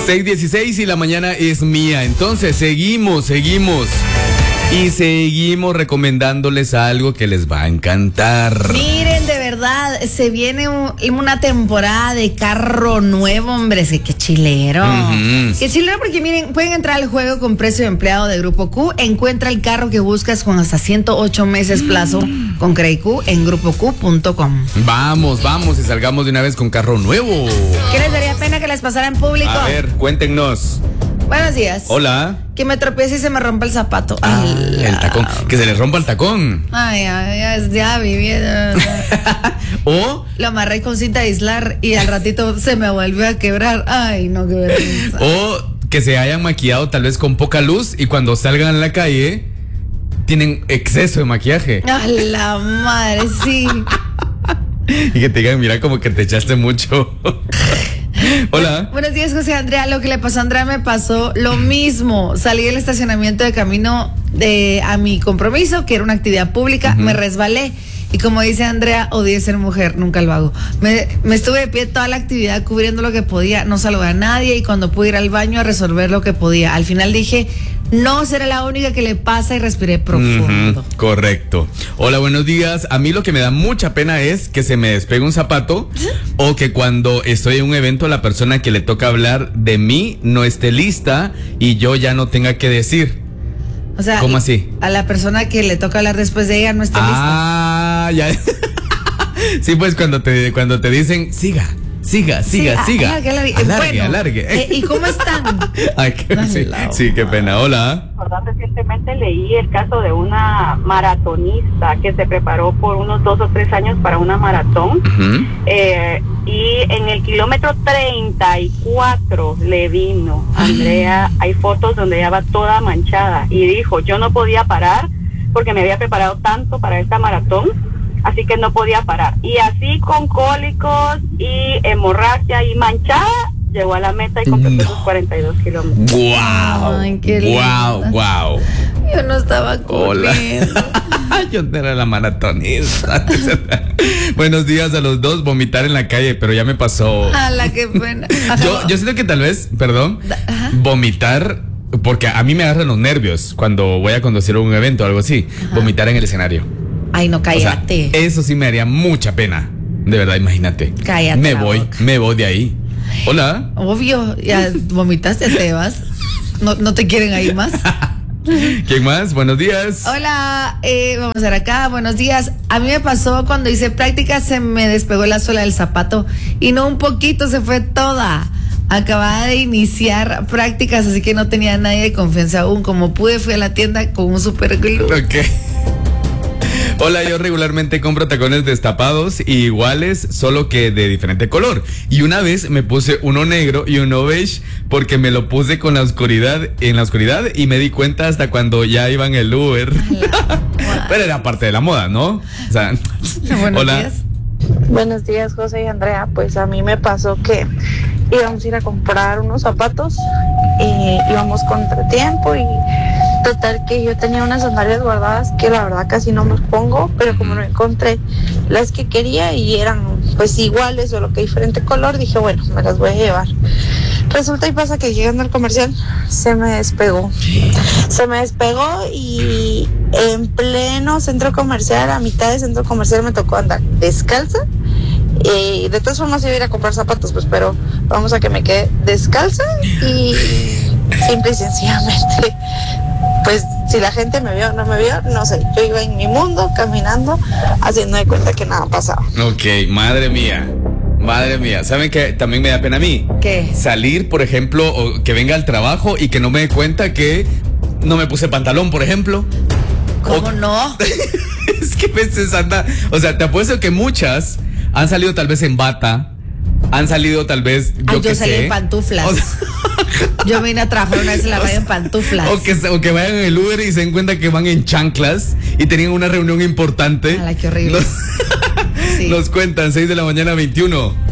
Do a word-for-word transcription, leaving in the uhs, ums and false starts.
seis dieciséis y la mañana es mía. Entonces, seguimos, seguimos. Y seguimos recomendándoles algo que les va a encantar. Miren, de verdad, se viene un, una temporada de carro nuevo, hombre. Sí, qué chilero. Uh-huh. Qué chilero porque, miren, pueden entrar al juego con precio de empleado de Grupo Q. Encuentra el carro que buscas con hasta ciento ocho meses plazo con Crédito Q en grupo q punto com. Vamos, vamos y salgamos de una vez con carro nuevo. ¿Qué les daría pena que les pasara en público? A ver, cuéntenos. Buenos días. Hola. Que me tropiece y se me rompa el zapato. Ah, ay, el tacón. Que se le rompa el tacón. Ay, ay, ay, ya viví. O lo amarré con cinta de aislar y al ratito se me volvió a quebrar. Ay, no, qué vergüenza. O que se hayan maquillado tal vez con poca luz y cuando salgan a la calle tienen exceso de maquillaje. A la madre, sí. Y que te digan, mira, como que te echaste mucho. Hola. Buenos días, José Andrea. Lo que le pasó a Andrea me pasó lo mismo. Salí del estacionamiento de camino de, a mi compromiso, que era una actividad pública. Uh-huh. Me resbalé. Y como dice Andrea, odié ser mujer, nunca lo hago. Me, me estuve de pie toda la actividad cubriendo lo que podía, no saludé a nadie y cuando pude ir al baño a resolver lo que podía. Al final dije, no seré la única que le pasa y respiré profundo. Uh-huh, correcto. Hola, buenos días. A mí lo que me da mucha pena es que se me despegue un zapato o que cuando estoy en un evento la persona que le toca hablar de mí no esté lista y yo ya no tenga que decir. O sea, ¿cómo así? A la persona que le toca hablar después de ella no está lista. Ah, ya. Sí, pues cuando te, cuando te dicen, siga, siga, siga, sí, siga. Alargue, alargue. Alargue, bueno, alargue. Eh, ¿Y cómo están? Ay, qué, no, sí, sí, qué pena. Hola. Recientemente leí el caso de una maratonista que se preparó por unos dos o tres años para una maratón. Uh-huh. eh, y en el kilómetro treinta y cuatro le vino. Andrea, hay fotos donde ella va toda manchada y dijo, yo no podía parar porque me había preparado tanto para esta maratón, así que no podía parar. Y así con cólicos y hemorragia y manchada, llegó a la meta y completó sus no. cuarenta y dos kilómetros. ¡Wow! Ay, qué ¡Wow! ¡Wow! Yo no estaba corriendo. Yo no era la maratonista. Buenos días a los dos. Vomitar en la calle, pero ya me pasó. ¡Hala, qué pena! Yo, yo siento que tal vez, perdón, Ajá. vomitar, porque a mí me agarran los nervios cuando voy a conducir un evento o algo así. Ajá. Vomitar en el escenario. Ay, no, cállate. O sea, eso sí me haría mucha pena. De verdad, imagínate. Cállate. Me voy, boca. me voy de ahí. Hola. Obvio, ya vomitaste, te vas. No, no te quieren ahí más. ¿Quién más? Buenos días. Hola, eh, vamos a ver acá. Buenos días. A mí me pasó cuando hice práctica, se me despegó la suela del zapato y no un poquito, se fue toda. Acababa de iniciar prácticas, así que no tenía nadie de confianza aún. Como pude, fui a la tienda con un super glue. Ok. Hola, yo regularmente compro tacones destapados y iguales, solo que de diferente color. Y una vez me puse uno negro y uno beige porque me lo puse con la oscuridad, en la oscuridad y me di cuenta hasta cuando ya iba en el Uber. Pero era parte de la moda, ¿no? O sea, buenos hola. días. Buenos días, José y Andrea. Pues a mí me pasó que íbamos a ir a comprar unos zapatos y íbamos contra tiempo y total que yo tenía unas sandalias guardadas que la verdad casi no me pongo, pero como no encontré las que quería y eran pues iguales, solo que diferente color, dije bueno, me las voy a llevar. Resulta y pasa que llegando al comercial se me despegó. Se me despegó y en pleno centro comercial, a mitad de centro comercial me tocó andar descalza. Y de todas formas iba a ir a comprar zapatos, pues, pero vamos a que me quede descalza y simple y sencillamente, pues, si la gente me vio o no me vio, no sé, yo iba en mi mundo, caminando, haciendo de cuenta que nada pasaba. Ok, madre mía, madre mía, ¿saben qué también me da pena a mí? ¿Qué? Salir, por ejemplo, o que venga al trabajo y que no me dé cuenta que no me puse pantalón, por ejemplo. ¿Cómo o... no? Es que a veces anda, o sea, te apuesto que muchas han salido tal vez en bata, han salido tal vez, yo, Ay, yo que salí sé. en pantuflas. O sea, yo me vine a trabajar una vez en la radio en pantuflas. O que, o que vayan en el Uber y se den cuenta que van en chanclas y tenían una reunión importante. Ay, qué horrible. Nos, sí. nos cuentan, seis de la mañana, veintiuno.